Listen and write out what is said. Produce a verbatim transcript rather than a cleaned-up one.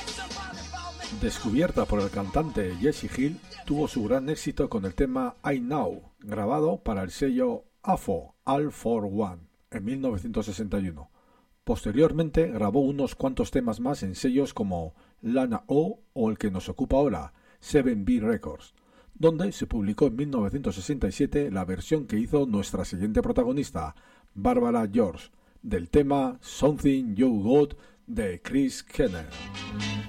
Descubierta por el cantante Jesse Hill, tuvo su gran éxito con el tema I Know, grabado para el sello A F O, All for One, en mil novecientos sesenta y uno. Posteriormente grabó unos cuantos temas más en sellos como Lana O o el que nos ocupa ahora, seven B Records, donde se publicó en mil novecientos sesenta y siete la versión que hizo nuestra siguiente protagonista, Barbara George, del tema Something You Got de Chris Kenner.